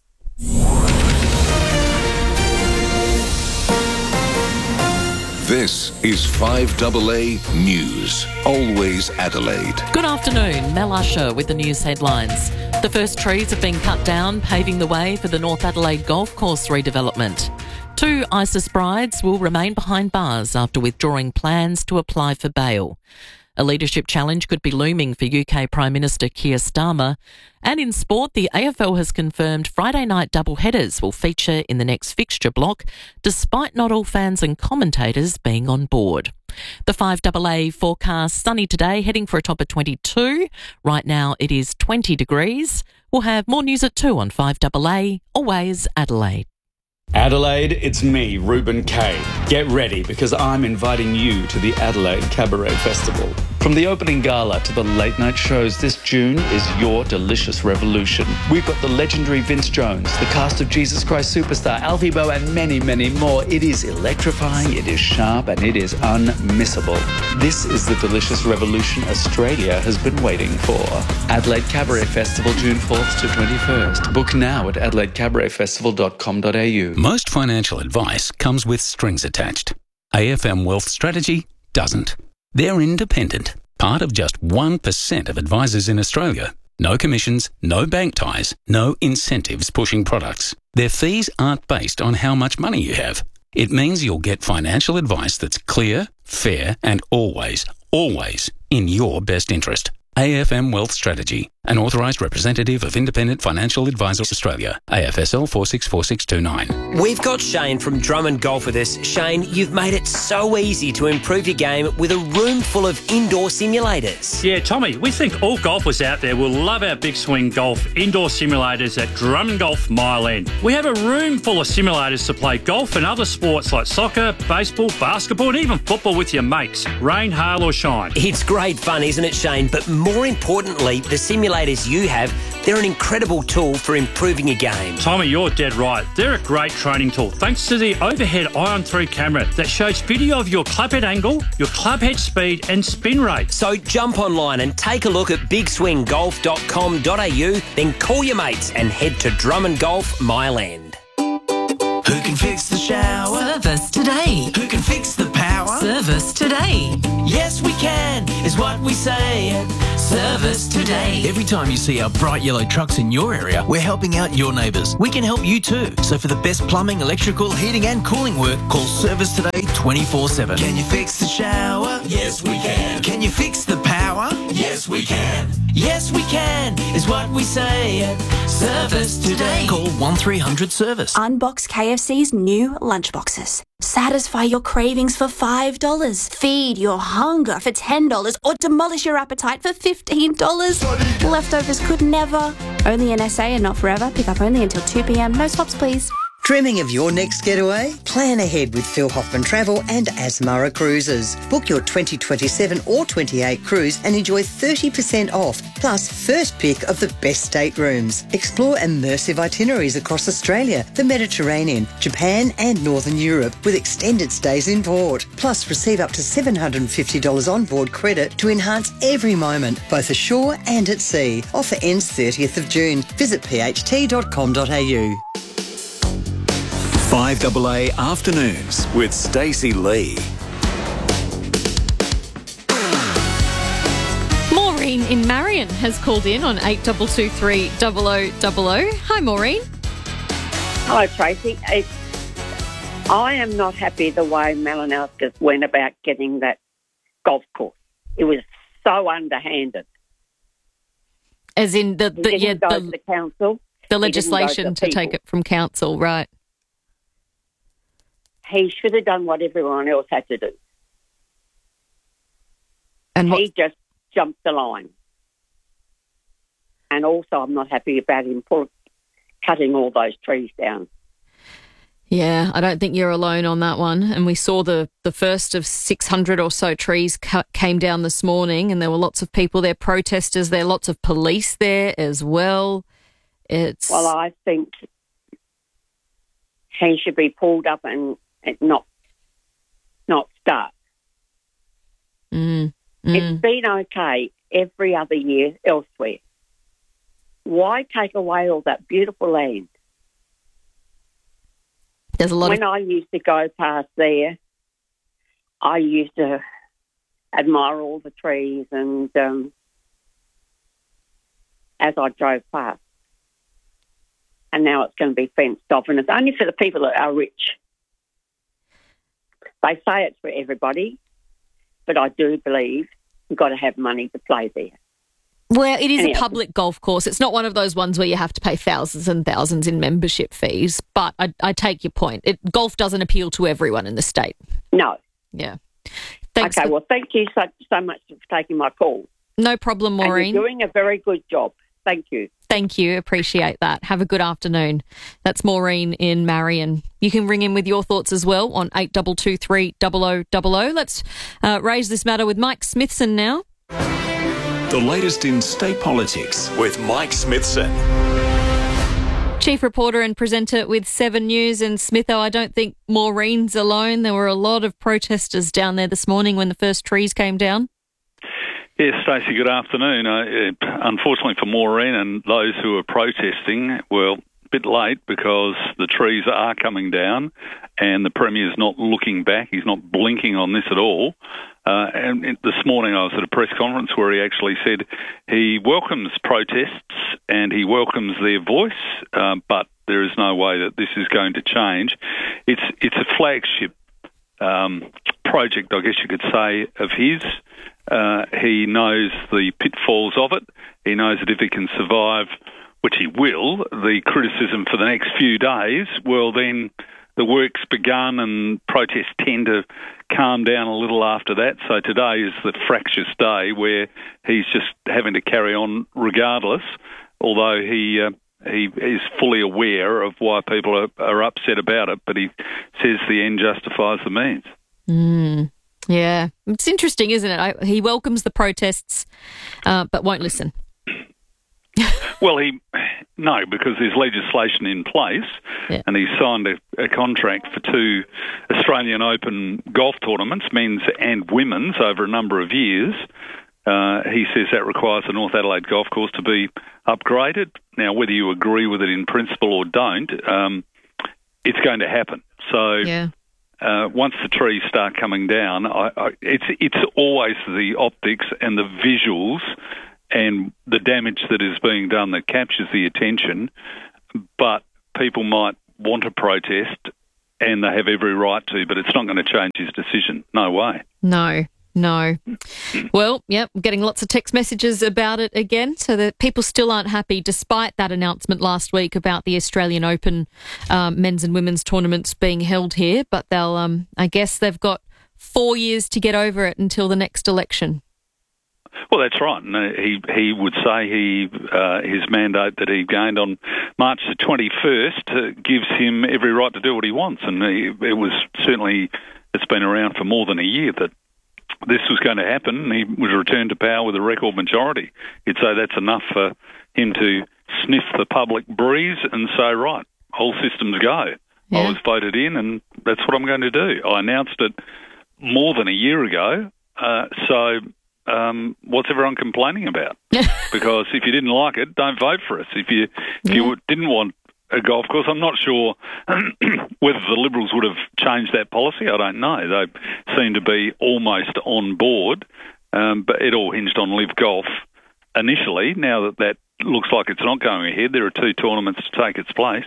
This is five A A News. Always Adelaide. Good afternoon. Mel Usher with the news headlines. The first trees have been cut down, paving the way for the North Adelaide Golf Course redevelopment. Two ISIS brides will remain behind bars after withdrawing plans to apply for bail. A leadership challenge could be looming for U K Prime Minister Keir Starmer. And in sport, the A F L has confirmed Friday night doubleheaders will feature in the next fixture block, despite not all fans and commentators being on board. The five A A forecast sunny today, heading for a top of twenty-two. Right now it is twenty degrees. We'll have more news at two on five A A, always Adelaide. Adelaide, it's me, Ruben Kay. Get ready, because I'm inviting you to the Adelaide Cabaret Festival. From the opening gala to the late night shows, this June is your delicious revolution. We've got the legendary Vince Jones, the cast of Jesus Christ Superstar, Alfie Boe, and many, many more. It is electrifying, it is sharp, and it is unmissable. This is the delicious revolution Australia has been waiting for. Adelaide Cabaret Festival, June fourth to twenty-first. Book now at adelaide cabaret festival dot com dot a u. Most financial advice comes with strings attached. A F M Wealth Strategy doesn't. They're independent, part of just one percent of advisors in Australia. No commissions, no bank ties, no incentives pushing products. Their fees aren't based on how much money you have. It means you'll get financial advice that's clear, fair, and always, always in your best interest. A F M Wealth Strategy. An authorised representative of Independent Financial Advisors Australia, A F S L four six four six two nine. We've got Shane from Drummond Golf with us. Shane, you've made it so easy to improve your game with a room full of indoor simulators. Yeah, Tommy, we think all golfers out there will love our Big Swing Golf indoor simulators at Drummond Golf Mile End. We have a room full of simulators to play golf and other sports like soccer, baseball, basketball and even football with your mates, rain, hail or shine. It's great fun, isn't it, Shane? But more importantly, the simulators you have, they're an incredible tool for improving your game. Tommy, you're dead right. They're a great training tool thanks to the overhead Ion three camera that shows video of your clubhead angle, your clubhead speed and spin rate. So jump online and take a look at big swing golf dot com dot a u, then call your mates and head to Drummond Golf Mile End. Who can fix the shower? Service today. Who can fix the power? Service today. Yes, we can, is what we say. Service today. Every time you see our bright yellow trucks in your area, we're helping out your neighbours. We can help you too. So for the best plumbing, electrical, heating and cooling work, call Service Today twenty-four seven. Can you fix the shower? Yes, we can. Can you fix the power? Yes, we can. Yes, we can, is what we say. Service Today. Call one three hundred service. Unbox K F C's new lunchboxes. Satisfy your cravings for five dollars. Feed your hunger for ten dollars or demolish your appetite for fifteen dollars. Leftovers could never. Only in S A and not forever. Pick up only until two p.m. No swaps, please. Dreaming of your next getaway? Plan ahead with Phil Hoffman Travel and Asmara Cruises. Book your twenty twenty-seven or twenty-eight cruise and enjoy thirty percent off, plus first pick of the best staterooms. Explore immersive itineraries across Australia, the Mediterranean, Japan and Northern Europe with extended stays in port. Plus receive up to seven hundred fifty dollars onboard credit to enhance every moment, both ashore and at sea. Offer ends thirtieth of June. Visit p h t dot com dot a u. five A A Afternoons with Stacey Lee. Maureen in Marion has called in on eight two two three double oh double oh. Hi, Maureen. Hello, Tracy. It's, I am not happy the way Malinowskis went about getting that golf course. It was so underhanded. As in the, the he yeah didn't go the, to the council. the He didn't go legislation to to take people. it from council, right? He should have done what everyone else had to do. And he what- just jumped the line. And also, I'm not happy about him pull, cutting all those trees down. Yeah, I don't think you're alone on that one. And we saw the, the first of six hundred or so trees cut, came down this morning, and there were lots of people there, protesters there, lots of police there as well. It's Well, I think he should be pulled up and, and not not start. Mm, It's been okay every other year elsewhere. Why take away all that beautiful land? There's a lot when of... I used to go past there, I used to admire all the trees and um, as I drove past. And now it's going to be fenced off, and it's only for the people that are rich. They say it's for everybody, but I do believe you've got to have money to play there. Well, it is Anyhow. a public golf course. It's not one of those ones where you have to pay thousands and thousands in membership fees, but I, I take your point. It, golf doesn't appeal to everyone in the state. No. Yeah. Thanks okay, for- well, thank you so, so much for taking my call. No problem, Maureen. And you're doing a very good job. Thank you. Thank you. Appreciate that. Have a good afternoon. That's Maureen in Marion. You can ring in with your thoughts as well on eight two two three double oh double oh. Let's uh, raise this matter with Mike Smithson now. The latest in state politics with Mike Smithson. Chief reporter and presenter with Seven News. And Smitho, I don't think Maureen's alone. There were a lot of protesters down there this morning when the first trees came down. Yes, Stacey, good afternoon. Uh, unfortunately for Maureen and those who are protesting, well, a bit late because the trees are coming down and the Premier's not looking back. He's not blinking on this at all. Uh, and it, this morning I was at a press conference where he actually said he welcomes protests and he welcomes their voice, uh, but there is no way that this is going to change. It's, it's a flagship um, project, I guess you could say, of his. Uh, he knows the pitfalls of it. He knows that if he can survive, which he will, the criticism for the next few days, well, then the work's begun and protests tend to calm down a little after that. So today is the fractious day where he's just having to carry on regardless, although he uh, he is fully aware of why people are, are upset about it, but he says the end justifies the means. Mm, yeah. It's interesting, isn't it? I, he welcomes the protests, uh, but won't listen. Well, he no, because there's legislation in place, yeah. and he signed a, a contract for two Australian Open golf tournaments, men's and women's, over a number of years. Uh, he says that requires the North Adelaide Golf Course to be upgraded. Now, whether you agree with it in principle or don't, um, it's going to happen. So yeah. uh, once the trees start coming down, I, I, it's it's always the optics and the visuals and the damage that is being done that captures the attention, but people might want to protest and they have every right to, but it's not going to change his decision. No way. No, no. Well, yep, getting lots of text messages about it again, so that people still aren't happy despite that announcement last week about the Australian Open um, men's and women's tournaments being held here, but they'll, um, I guess they've got four years to get over it until the next election. Well, that's right. And he he would say he uh, his mandate that he gained on March the twenty-first uh, gives him every right to do what he wants. And he, it was certainly, it's been around for more than a year that this was going to happen. He was returned to power with a record majority. He'd say that's enough for him to sniff the public breeze and say, right, all systems go. Yeah. I was voted in and that's what I'm going to do. I announced it more than a year ago. Uh, so... Um, what's everyone complaining about? Because if you didn't like it, don't vote for us. If you if you didn't want a golf course, I'm not sure whether the Liberals would have changed that policy. I don't know. They seem to be almost on board, um, but it all hinged on Live Golf initially. Now that that looks like it's not going ahead, there are two tournaments to take its place.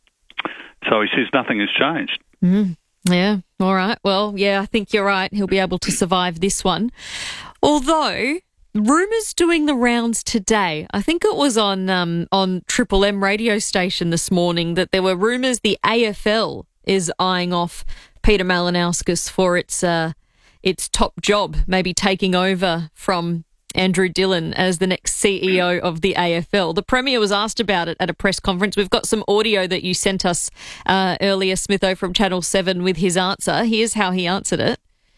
So he says nothing has changed. Mm, yeah, all right. Well, yeah, I think you're right. He'll be able to survive this one. Although, rumours doing the rounds today, I think it was on um, on Triple M radio station this morning, that there were rumours the A F L is eyeing off Peter Malinauskas for its uh, its top job, maybe taking over from Andrew Dillon as the next C E O of the A F L. The Premier was asked about it at a press conference. We've got some audio that you sent us uh, earlier, Smitho, from Channel seven with his answer. Here's how he answered it.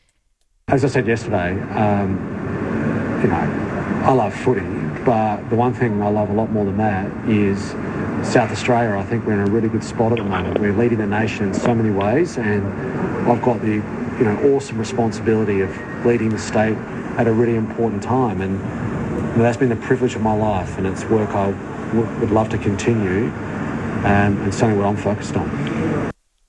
As I said yesterday, um, you know, I love footy, but the one thing I love a lot more than that is South Australia. I think we're in a really good spot at the moment. We're leading the nation in so many ways, and I've got the, you know, awesome responsibility of leading the state at a really important time, and you know, that's been the privilege of my life, and it's work I w- would love to continue, um, and something what I'm focused on.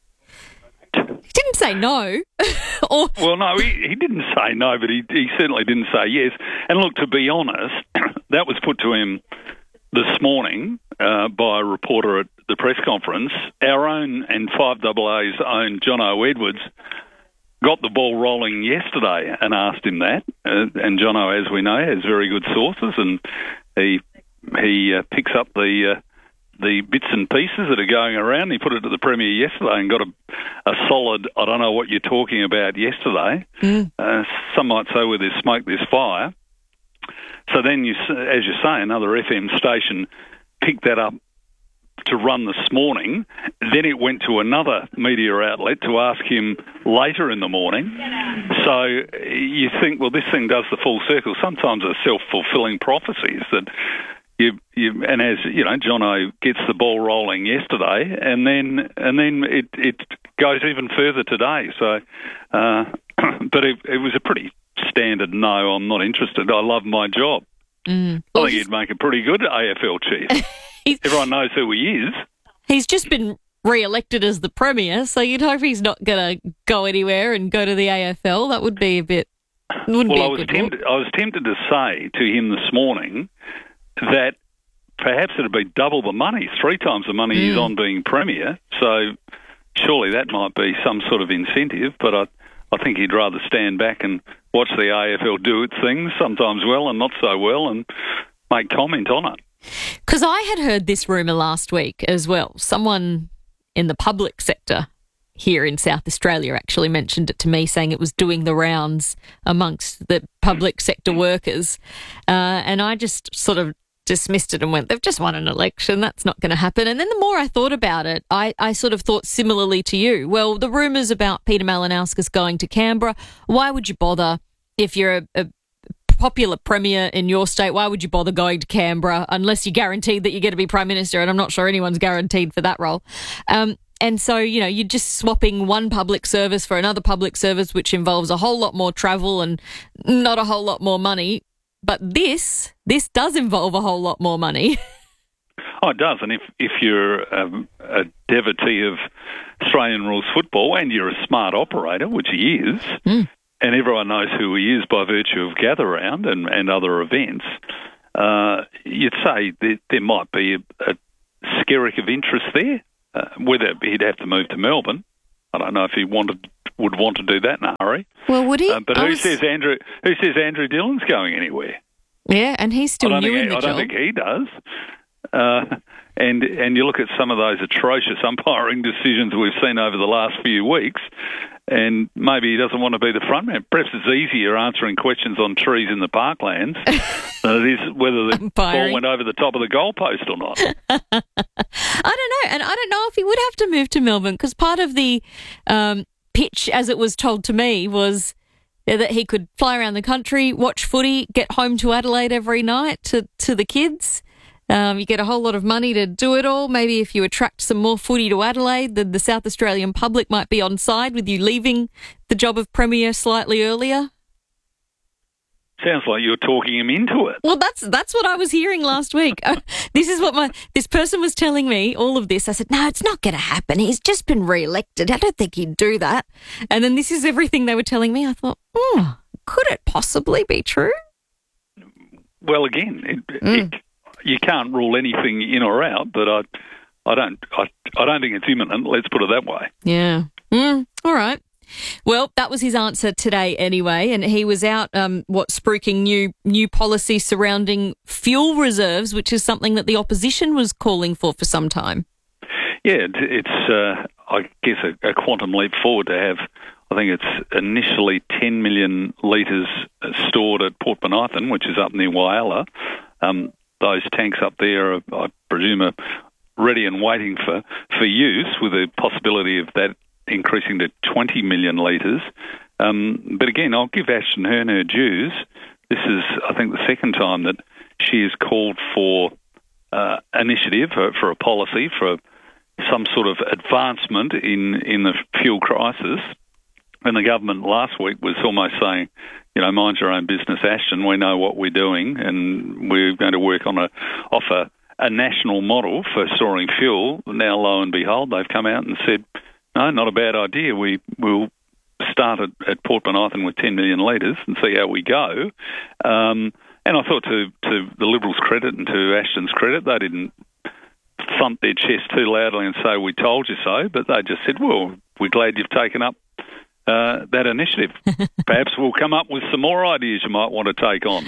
Didn't say no. or- well, no, he, he didn't say no, but he, he certainly didn't say yes. And look, to be honest, that was put to him this morning uh, by a reporter at the press conference. Our own and five A A's own Jono Edwards got the ball rolling yesterday and asked him that. Uh, and Jono, as we know, has very good sources, and he he uh, picks up the... Uh, the bits and pieces that are going around. He put it to the Premier yesterday and got a, a solid, I don't know what you're talking about yesterday. Mm. Uh, some might say where there's smoke, there's fire. So then, you, as you say, another F M station picked that up to run this morning. Then it went to another media outlet to ask him later in the morning. So you think, well, this thing does the full circle. Sometimes it's self-fulfilling prophecies that... You, you, and as you know, Jono gets the ball rolling yesterday, and then and then it, it goes even further today. So, uh, but it, it was a pretty standard no. I'm not interested. I love my job. Mm. I Well, think he'd make a pretty good A F L chief. Everyone knows who he is. He's just been re-elected as the Premier, so you'd hope he's not going to go anywhere and go to the A F L. That would be a bit. Wouldn't well, be a I was good tempted. look. I was tempted to say to him this morning that perhaps it'd be double the money, three times the money Mm. he's on being Premier. So surely that might be some sort of incentive, but I, I think he'd rather stand back and watch the A F L do its things, sometimes well and not so well, and make comment on it. Because I had heard this rumour last week as well. Someone in the public sector here in South Australia actually mentioned it to me, saying it was doing the rounds amongst the public sector workers. Uh, and I just sort of dismissed it and went, they've just won an election, that's not going to happen. And then the more I thought about it, I, I sort of thought similarly to you. Well, the rumours about Peter Malinauskas going to Canberra, why would you bother if you're a, a popular premier in your state? Why would you bother going to Canberra unless you're guaranteed that you're going to be Prime Minister? And I'm not sure anyone's guaranteed for that role. Um, And so, you know, you're just swapping one public service for another public service, which involves a whole lot more travel and not a whole lot more money. But this, this does involve a whole lot more money. Oh, it does. And if, if you're um, a devotee of Australian rules football and you're a smart operator, which he is, mm. and everyone knows who he is by virtue of Gather Round and, and other events, uh, you'd say that there might be a, a skerrick of interest there. Uh, whether he'd have to move to Melbourne, I don't know if he wanted would want to do that in a hurry. Well, would he? Uh, but who was... says Andrew? Who says Andrew Dillon's going anywhere? Yeah, and he's still new he, in the I job. don't think he does. Uh, and and you look at some of those atrocious umpiring decisions we've seen over the last few weeks, and maybe he doesn't want to be the front man. Perhaps it's easier answering questions on trees in the parklands than it is whether the ball went over the top of the goalpost or not. I don't know, and I don't know if he would have to move to Melbourne, because part of the um, pitch, as it was told to me, was that he could fly around the country, watch footy, get home to Adelaide every night to, to the kids. Um, you get a whole lot of money to do it all. Maybe if you attract some more footy to Adelaide, the, the South Australian public might be on side with you leaving the job of Premier slightly earlier. Sounds like you're talking him into it. Well, that's that's what I was hearing last week. Uh, this is what my this person was telling me, all of this. I said, no, it's not going to happen. He's just been re-elected. I don't think he'd do that. And then this is everything they were telling me. I thought, oh, could it possibly be true? Well, again, it, mm. it, you can't rule anything in or out, but I, I don't, I, I don't think it's imminent. Let's put it that way. Yeah. Mm, all right. Well, that was his answer today anyway, and he was out, um, what, spruiking new new policy surrounding fuel reserves, which is something that the opposition was calling for for some time. Yeah, it's, uh, I guess, a, a quantum leap forward to have, I think it's initially ten million litres stored at Port Bonython, which is up near Whyalla. Um, those tanks up there, are, I presume, are ready and waiting for, for use, with the possibility of that increasing to twenty million litres. Um, but again, I'll give Ashton Hearn her dues. This is, I think, the second time that she has called for uh, initiative, for, for a policy, for some sort of advancement in, in the fuel crisis. And the government last week was almost saying, you know, mind your own business, Ashton. We know what we're doing, and we're going to work on a offer a national model for storing fuel. Now, lo and behold, they've come out and said, no, not a bad idea. We will start at, at Port Bonython with ten million litres and see how we go. Um, and I thought, to, to the Liberals' credit and to Ashton's credit, they didn't thump their chest too loudly and say, we told you so, but they just said, well, we're glad you've taken up uh, that initiative. Perhaps we'll come up with some more ideas you might want to take on.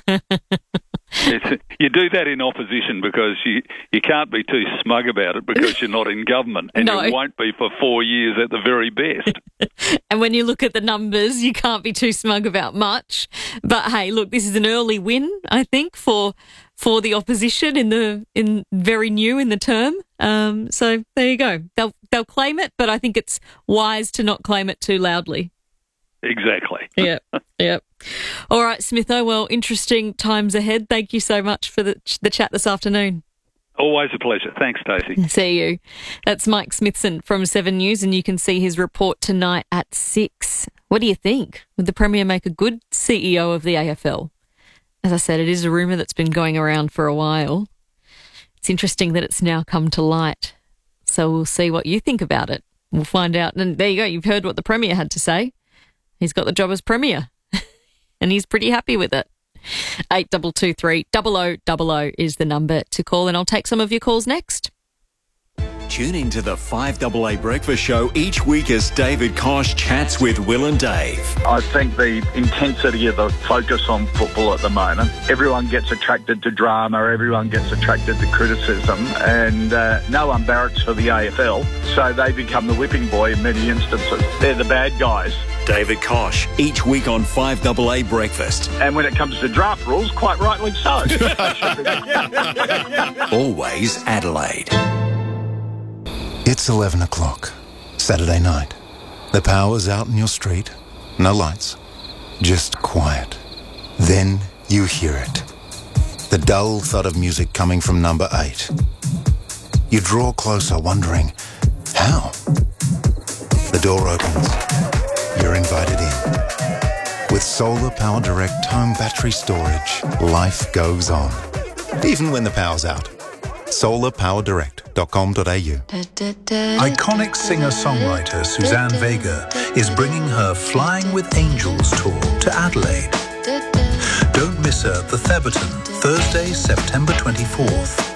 It's, you do that in opposition because you, you can't be too smug about it, because you're not in government, and No. you won't be for four years at the very best. And when you look at the numbers, you can't be too smug about much. But hey, look, this is an early win, I think, for for the opposition in the in very new in the term. Um, so there you go. They'll they'll claim it, but I think it's wise to not claim it too loudly. Exactly. Yep, yep. All right, Smitho. Well, interesting times ahead. Thank you so much for the the chat this afternoon. Always a pleasure. Thanks, Stacey. See you. That's Mike Smithson from Seven News, and you can see his report tonight at six. What do you think? Would the Premier make a good C E O of the A F L? As I said, it is a rumour that's been going around for a while. It's interesting that it's now come to light. So we'll see what you think about it. We'll find out. And there you go. You've heard what the Premier had to say. He's got the job as Premier, and he's pretty happy with it. eight two two three, double oh double oh is the number to call, and I'll take some of your calls next. Tune into the five A A Breakfast Show each week as David Kosh chats with Will and Dave. I think the intensity of the focus on football at the moment, everyone gets attracted to drama, everyone gets attracted to criticism, and uh, no one barracks for the A F L, so they become the whipping boy in many instances. They're the bad guys. David Kosh, each week on five A A Breakfast. And when it comes to draft rules, quite rightly so. Always Adelaide. It's eleven o'clock, Saturday night. The power's out in your street. No lights. Just quiet. Then you hear it. The dull thud of music coming from number eight. You draw closer, wondering, how? The door opens. You're invited in. With Solar Power Direct home battery storage, life goes on. Even when the power's out. solar power direct dot com dot a u. Iconic singer-songwriter Suzanne Vega is bringing her Flying with Angels tour to Adelaide. Don't miss her at the Theberton, Thursday, September twenty-fourth.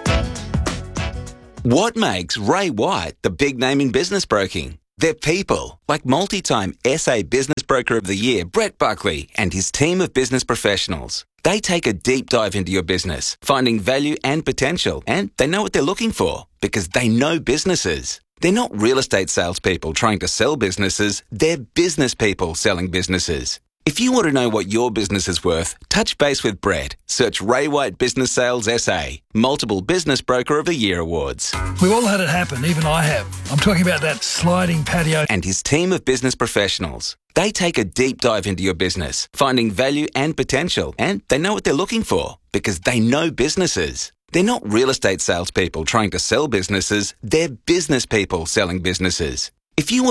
What makes Ray White the big name in business broking? They're people, like multi-time S A Business Broker of the Year, Brett Buckley, and his team of business professionals. They take a deep dive into your business, finding value and potential, and they know what they're looking for because they know businesses. They're not real estate salespeople trying to sell businesses, they're business people selling businesses. If you want to know what your business is worth, touch base with Brett. Search Ray White Business Sales S A, multiple Business Broker of the Year awards. We've all had it happen, even I have. I'm talking about that sliding patio. And his team of business professionals. They take a deep dive into your business, finding value and potential, and they know what they're looking for because they know businesses. They're not real estate salespeople trying to sell businesses, they're business people selling businesses. If you